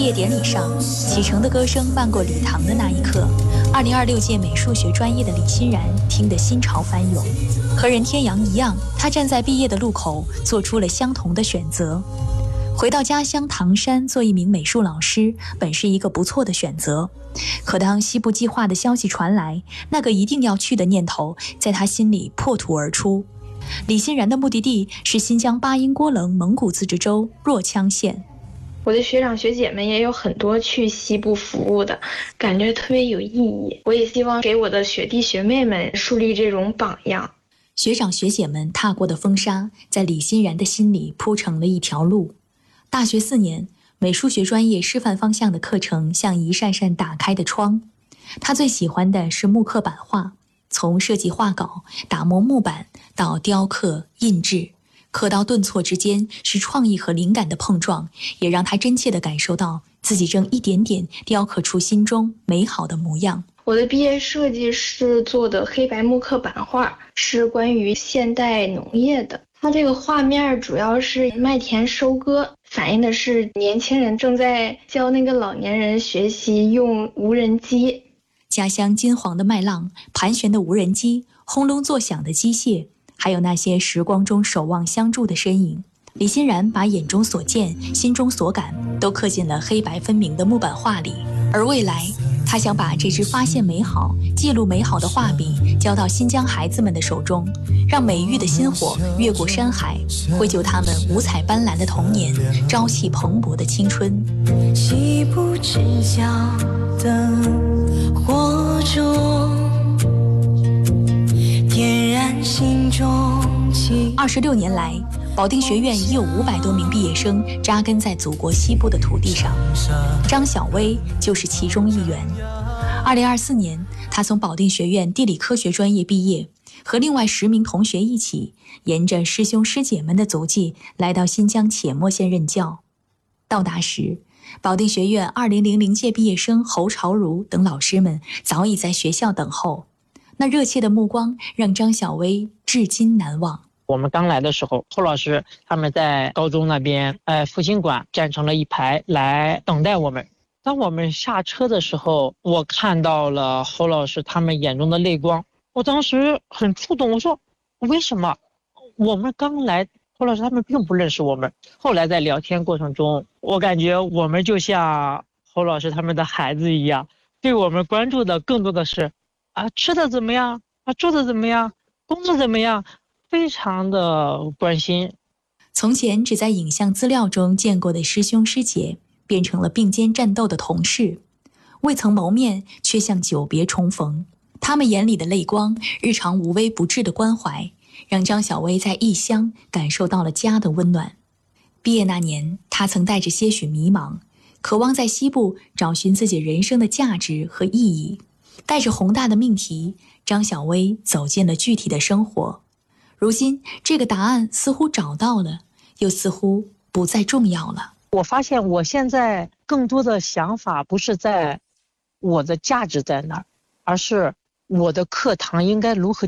业典礼上，启程的歌声漫过礼堂的那一刻，2026届美术学专业的李欣然听得心潮翻涌。和任天阳一样，他站在毕业的路口，做出了相同的选择。回到家乡唐山做一名美术老师，本是一个不错的选择。可当西部计划的消息传来，那个一定要去的念头在他心里破土而出。李欣然的目的地是新疆巴音郭楞蒙古自治州若羌县。 我的学长学姐们也有很多去西部服务的，感觉特别有意义。我也希望给我的学弟学妹们树立这种榜样。 学长学姐们踏过的风沙，在李欣然的心里铺成了一条路。大学4年，美术学专业师范方向的课程像一扇扇打开的窗。他最喜欢的是木刻版画，从设计画稿、打磨木板到雕刻、印制，刻刀顿挫之间是创意和灵感的碰撞，也让他真切地感受到自己正一点点雕刻出心中美好的模样。 我的毕业设计是做的黑白木刻版画，是关于现代农业的。它这个画面主要是麦田收割，反映的是年轻人正在教那个老年人学习用无人机。 家乡金黄的麦浪，盘旋的无人机，轰隆作响的机械，还有那些时光中守望相助的身影。李欣然把眼中所见、心中所感都刻进了黑白分明的木板画里。而未来，他想把这支发现美好、记录美好的画笔交到新疆孩子们的手中，让美育的薪火越过山海，绘就他们五彩斑斓的童年，朝气蓬勃的青春。 西部赤脚灯火中，点燃心中情。 26年来，保定学院已有500多名毕业生扎根在祖国西部的土地上，张晓薇就是其中一员。2024年，他从保定学院地理科学专业毕业，和另外10名同学一起，沿着师兄师姐们的足迹来到新疆且末县任教。到达时，保定学院2000届毕业生侯朝如等老师们早已在学校等候，那热切的目光让张晓薇至今难忘。 我们刚来的时候，侯老师他们在高中那边复兴馆站成了一排来等待我们。当我们下车的时候，我看到了侯老师他们眼中的泪光，我当时很触动。我说为什么我们刚来，侯老师他们并不认识我们。后来在聊天过程中，我感觉我们就像侯老师他们的孩子一样，对我们关注的更多的是吃的怎么样，住的怎么样，工作怎么样，非常的关心。 从前只在影像资料中见过的师兄师姐，变成了并肩战斗的同事，未曾谋面，却像久别重逢。他们眼里的泪光，日常无微不至的关怀，让张晓薇在异乡感受到了家的温暖。毕业那年，他曾带着些许迷茫，渴望在西部找寻自己人生的价值和意义。带着宏大的命题，张晓薇走进了具体的生活。如今，这个答案似乎找到了，又似乎不再重要了。 我发现我现在更多的想法不是在我的价值在哪儿，而是我的课堂应该如何